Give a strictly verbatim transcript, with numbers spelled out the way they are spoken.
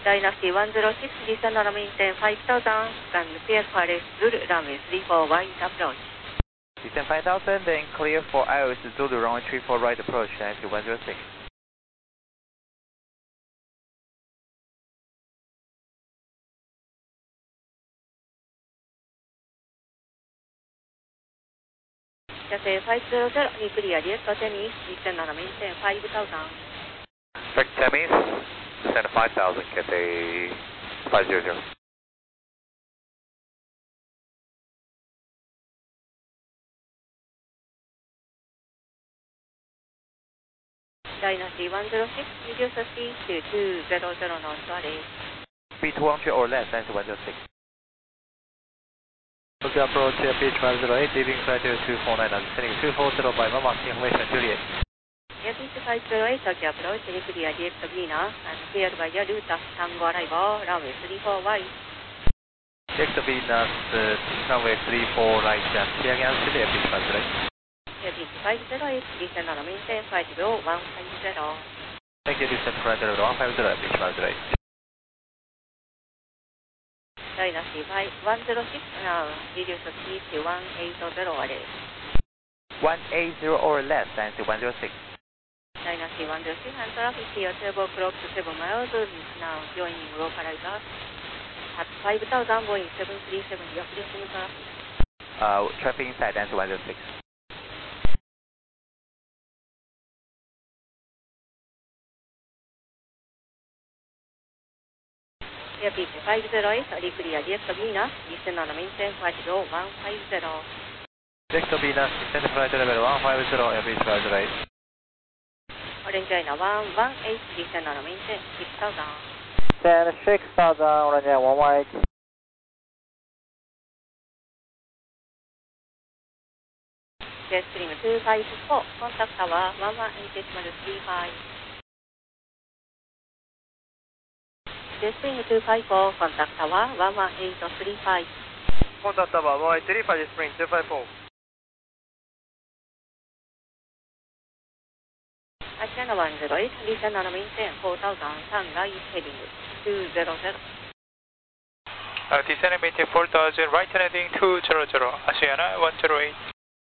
Dynasty one zero six, descend on maintain five thousand, scan P S Paris Zulu, runway three four wide approach. Descend five thousand, then clear for I O S Zulu, runway three four right approach, Dynasty one zero six. Cathay five zero zero, clear, direct Tennis, descend on maintain five thousand. Direct Tennis, descend five thousand, Cathay five zero zero. Dynasty one zero six, reduce speed to two hundred knots, sorry. Speed two hundred or less, Dynasty one zero six. Okay, approach P H five zero eight, leaving flight two four nine, descending two four zero by Mama, information Juliet. P H five zero eight, Tokyo approach, clear, direct Venus, and cleared by Yaruta, Tango arrival, runway three four wide. Direct Venus, uh, runway three four right, and clear again, Juliet, P H five zero eight. P H five zero eight, descend on maintain five zero one five zero. Thank you, descend flight level one five zero, P H five zero eight. Dynasty one zero six, now reduce speed to one eighty, array. one eighty or less, Dynasty one zero six. Dynasty one zero six, and traffic here, twelve o'clock to seven miles, now joining localizer at five thousand, Boeing seven three seven, you're clear traffic. Uh, traffic inside, Dynasty one zero six. P H five zero eight, clear, direct Venus, descend on maintain five zero one five zero. Direct Venus, descend flight level one five zero, P H five zero eight. Orange China one one eight, descend on maintain six thousand. Then six thousand, Orange one one eight. Jetstream two five four, contact tower one one eight three five. Jetstream two five four, contact tower one one eight three five. Contact tower one eight three five, Jetstream two five four. Asiana one zero eight, descend on maintain four thousand, Shanghai heading two zero zero. Uh, descend and maintain four thousand, right heading two zero zero, Asiana one zero eight.